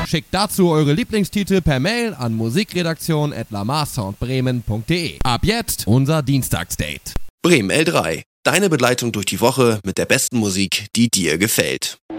Schickt dazu eure Lieblingstitel per Mail an musikredaktion@lamarsoundbremen.de. Ab jetzt unser Dienstagsdate. Bremen L3. Deine Begleitung durch die Woche mit der besten Musik, die dir gefällt.